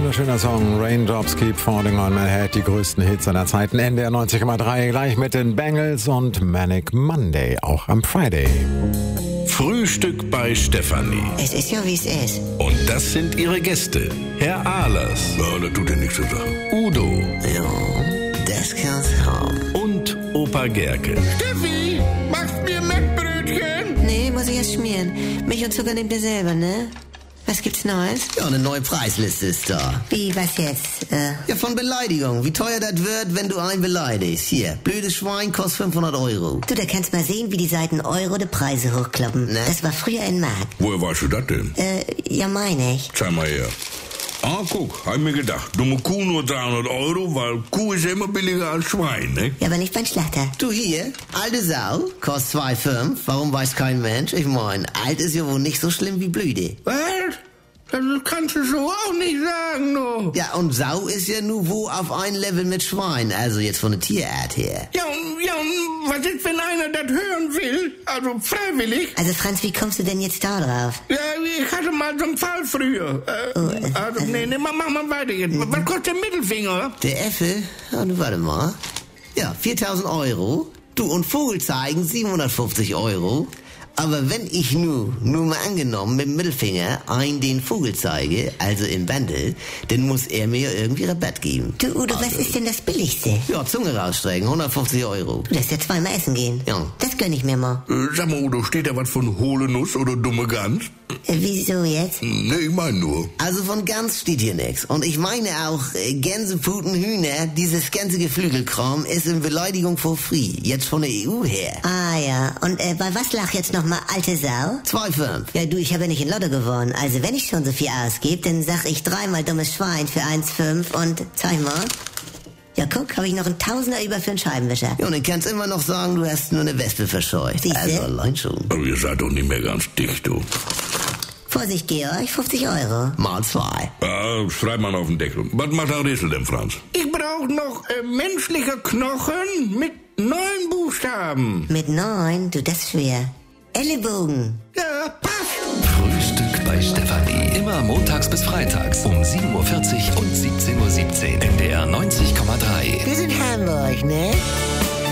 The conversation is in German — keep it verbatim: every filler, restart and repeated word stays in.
wunderschöner Song. Raindrops Keep Falling on My Head. Die größten Hits seiner Zeiten. N D R neunzig Komma drei. Gleich mit den Bangles und Manic Monday. Auch am Friday. Frühstück bei Stefanie. Es ist ja, wie es ist. Und das sind ihre Gäste. Herr Ahlers. Ja, das tut ja nichts zur Sache. Udo. Ja, das kann's haben. Und Opa Gerke. Steffi, machst mir Mettbrötchen? Nee, muss ich erst schmieren. Milch und Zucker nehmt ihr selber, ne? Was gibt's Neues? Ja, eine neue Preisliste ist da. Wie, was jetzt? Äh, Ja, von Beleidigung. Wie teuer das wird, wenn du einen beleidigst. Hier, blödes Schwein kostet fünfhundert Euro. du, da kannst mal sehen, wie die Seiten Euro die Preise hochkloppen. Ne? Das war früher ein Mark. Woher weißt du das denn? Äh, ja, meine ich. Zeig mal her. Ah, guck, hab ich mir gedacht. Dumme Kuh nur dreihundert Euro, weil Kuh ist ja immer billiger als Schwein, ne? Ja, aber nicht beim Schlachter. Du hier, alte Sau, kostet zwei Komma fünf. Warum weiß kein Mensch? Ich mein, alt ist ja wohl nicht so schlimm wie blöde. Was? Das kannst du so auch nicht sagen, du. Ja, und Sau ist ja nur wo auf ein Level mit Schwein, also jetzt von der Tierart her. Ja, und, ja, und was ist, wenn einer das hören will? Also freiwillig? Also, Franz, wie kommst du denn jetzt da drauf? Ja, ich hatte mal so einen Fall früher. Äh, Oh, äh, also, nee, nee, mach, mach mal weiter jetzt. Was kostet der Mittelfinger? Der Effe, ja, nun warte mal. Ja, viertausend Euro. Du, und Vogelzeigen siebenhundertfünfzig Euro. Aber wenn ich nur, nur mal angenommen, mit dem Mittelfinger ein den Vogel zeige, also im Bändel, dann muss er mir ja irgendwie Rabatt geben. Du, Udo, was ist denn das Billigste? Ja, Zunge rausstrecken, hundertfünfzig Euro. Du lässt ja zweimal essen gehen. Ja. Das gönn ich mir mal. Äh, sag mal, Udo, steht da was von hohle Nuss oder dumme Gans? Äh, wieso jetzt? Nee, ich meine nur. Also von Gans steht hier nichts. Und ich meine auch äh, Gänseputen, Hühner, dieses ganze Geflügelkram ist in Beleidigung for free. Jetzt von der E U her. Ah, ja. Und äh, bei was lag jetzt nochmal alte Sau? zwei Komma fünf. Ja, du, ich habe ja nicht in Lotto gewonnen. Also wenn ich schon so viel ausgebe, dann sag ich dreimal dummes Schwein für eins Komma fünf und zeig mal. Ja, guck, habe ich noch einen Tausender über für einen Scheibenwischer. Ja, und du kannst immer noch sagen, du hast nur eine Wespe verscheucht. Siehste? Also allein schon. Aber ihr seid doch nicht mehr ganz dicht, du. Vorsicht, Georg, fünfzig Euro. Mal zwei. Ja, schreib mal auf den Deckel. Was macht der Rätsel denn, Franz? Ich brauche noch äh, menschliche Knochen mit neun Buchstaben. Mit neun, du, das ist schwer. Ellenbogen. Ja, passt. Frühstück bei Stefanie. Immer montags bis freitags um sieben Uhr vierzig und siebzehn Uhr siebzehn. N D R neunzig Komma drei. Wir sind Hamburg, ne?